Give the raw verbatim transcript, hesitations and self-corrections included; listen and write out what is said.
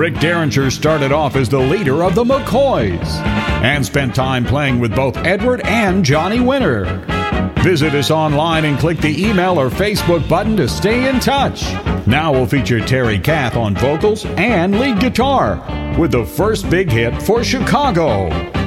Rick Derringer started off as the leader of the McCoys and spent time playing with both Edward and Johnny Winter. Visit us online and click the email or Facebook button to stay in touch. Now we'll feature Terry Kath on vocals and lead guitar with the first big hit for Chicago.